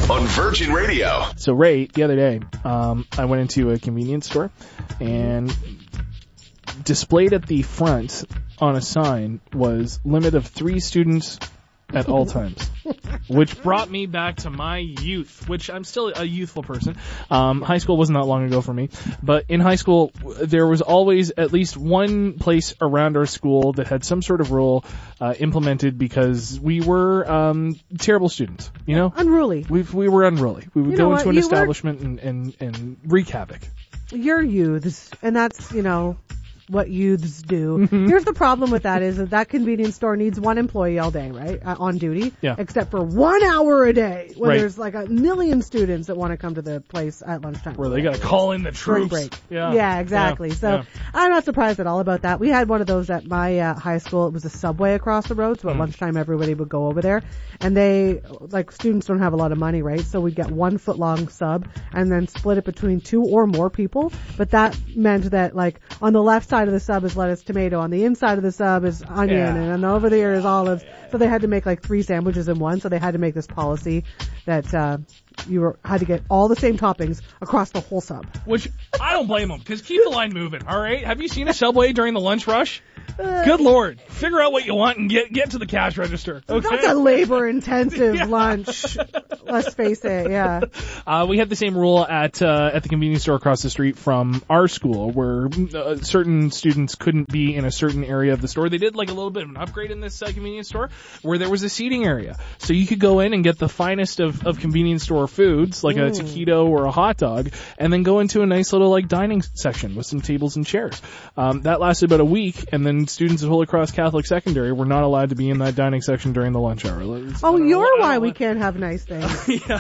on Virgin Radio. So, Ray, the other day, I went into a convenience store, and displayed at the front on a sign was limit of 3 students at all times, which brought me back to my youth, which I'm still a youthful person. High school wasn't that long ago for me, but in high school, there was always at least one place around our school that had some sort of rule implemented because we were terrible students, you know? Unruly. We were unruly. We would go into an establishment and wreak havoc. You're youths, and that's, what youths do. Here's the problem with that is that convenience store needs one employee all day, right? On duty. Yeah. Except for 1 hour a day when Right. there's like a million students that want to come to the place at lunchtime. Where they gotta call in the Spring troops. break. Yeah. Yeah, exactly. So I'm not surprised at all about that. We had one of those at my high school. It was a Subway across the road, so at lunchtime everybody would go over there. And they, students don't have a lot of money, right? So we'd get 1 foot long sub and then split it between 2 or more people. But that meant that on the left side of the sub is lettuce, tomato. On the inside of the sub is onion, and over there is olives. So they had to make 3 sandwiches in one. So they had to make this policy that had to get all the same toppings across the whole sub. Which I don't blame them, because keep the line moving. All right, have you seen a Subway during the lunch rush? Good Lord, figure out what you want and get to the cash register. Okay, that's a labor-intensive lunch. Let's face it. Yeah. We had the same rule at the convenience store across the street from our school, where certain students couldn't be in a certain area of the store. They did a little bit of an upgrade in this convenience store, where there was a seating area, so you could go in and get the finest of convenience store foods, like a taquito or a hot dog, and then go into a nice little dining section with some tables and chairs. That lasted about a week, and then students at Holy Cross Catholic Secondary were not allowed to be in that dining section during the lunch hour. You're why we can't have nice things. Yeah.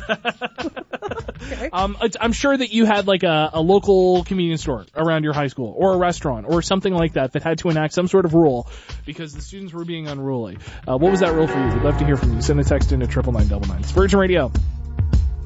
Okay. I'm sure that you had a local convenience store around your high school, or a restaurant, or something like that had to enact some sort of rule because the students were being unruly. What was that rule for you? We'd love to hear from you. Send a text into 99999. It's Virgin Radio.